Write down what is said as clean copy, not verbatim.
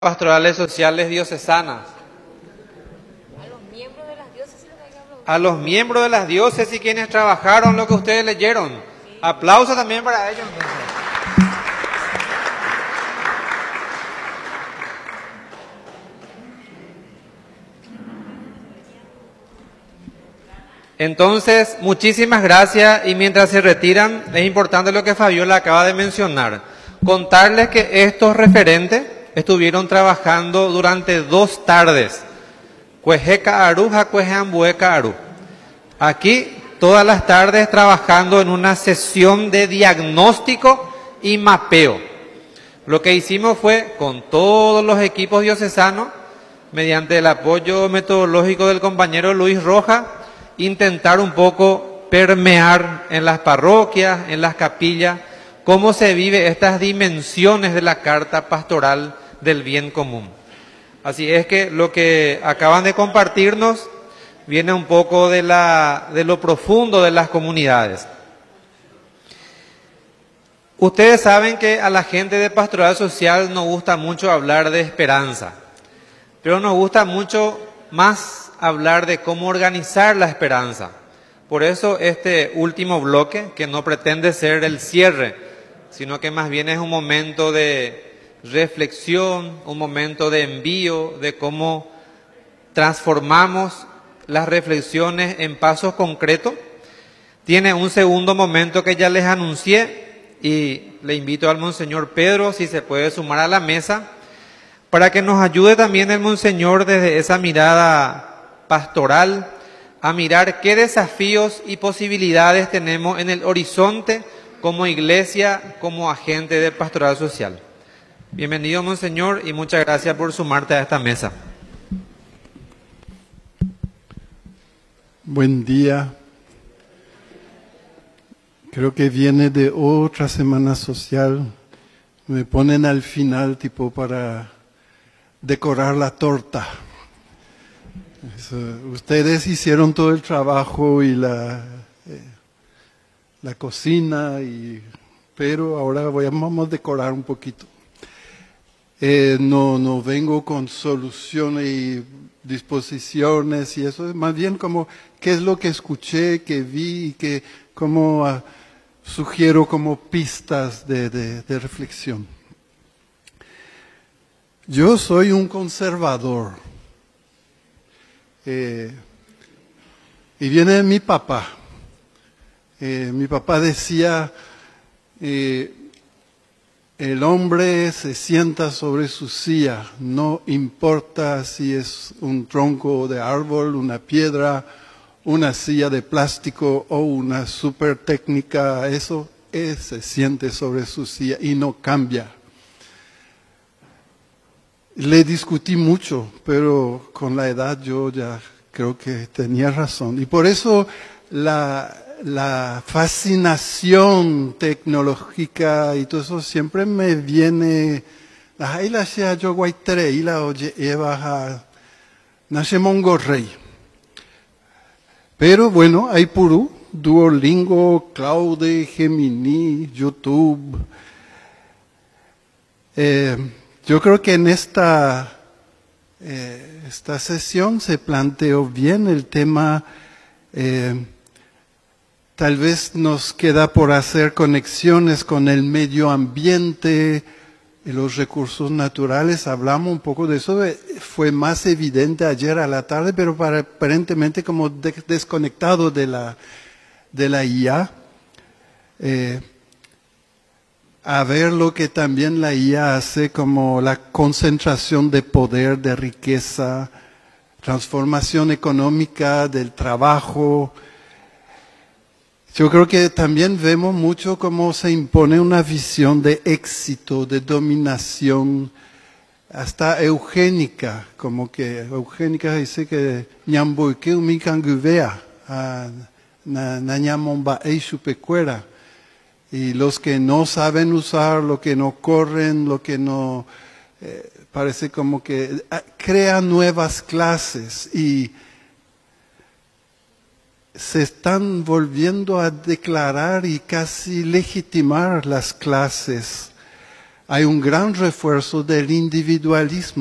Pastorales sociales diocesanas. A los miembros de las diócesis lo que hay que aplaudir. A los miembros de las diócesis quienes trabajaron lo que ustedes leyeron. Sí. Aplausos también para ellos. Entonces, muchísimas gracias, y mientras se retiran, es importante lo que Fabiola acaba de mencionar. Contarles que estos referentes estuvieron trabajando durante 2 tardes. Cuejeca Aruja, Cuejeambueca Aru. Aquí, todas las tardes trabajando en una sesión de diagnóstico y mapeo. Lo que hicimos fue, con todos los equipos diocesanos, mediante el apoyo metodológico del compañero Luis Roja, intentar un poco permear en las parroquias, en las capillas, cómo se vive estas dimensiones de la carta pastoral del bien común. Así es que lo que acaban de compartirnos viene un poco de lo profundo de las comunidades. Ustedes saben que a la gente de Pastoral Social nos gusta mucho hablar de esperanza, pero nos gusta mucho más hablar de cómo organizar la esperanza. Por eso este último bloque, que no pretende ser el cierre, sino que más bien es un momento de reflexión, un momento de envío, de cómo transformamos las reflexiones en pasos concretos. Tiene un segundo momento que ya les anuncié, y le invito al Monseñor Pedro, si se puede sumar a la mesa, para que nos ayude también el Monseñor desde esa mirada pastoral a mirar qué desafíos y posibilidades tenemos en el horizonte como iglesia, como agente de Pastoral Social. Bienvenido, Monseñor, y muchas gracias por sumarte a esta mesa. Buen día. Creo que viene de otra semana social. Me ponen al final tipo para decorar la torta. Ustedes hicieron todo el trabajo y la cocina, pero ahora vamos a decorar un poquito. No vengo con soluciones y disposiciones y eso, es más bien como qué es lo que escuché, que vi, que como sugiero como pistas de reflexión. Yo soy un conservador. Y viene de mi papá. Mi papá decía, el hombre se sienta sobre su silla, no importa si es un tronco de árbol, una piedra, una silla de plástico o una super técnica, eso se siente sobre su silla y no cambia. Le discutí mucho, pero con la edad yo ya creo que tenía razón. Y por eso la fascinación tecnológica y todo eso siempre me viene. La ila sea yo guaitere, ila oye eva nace mongorrey. Pero bueno, hay puru, Duolingo, Claude, Gemini, YouTube. Yo creo que en esta sesión se planteó bien el tema. Tal vez nos queda por hacer conexiones con el medio ambiente y los recursos naturales. Hablamos un poco de eso. Fue más evidente ayer a la tarde, pero aparentemente como desconectado de la IA. A ver lo que también la IA hace, como la concentración de poder, de riqueza, transformación económica del trabajo. Yo creo que también vemos mucho cómo se impone una visión de éxito, de dominación, hasta eugénica, como que eugénica dice que ñamboike umikanguvea, na ñamomba eishupecuera. Y los que no saben usar, lo que no corren, lo que no, parece como que crean nuevas clases y se están volviendo a declarar y casi legitimar las clases hay un gran refuerzo del individualismo.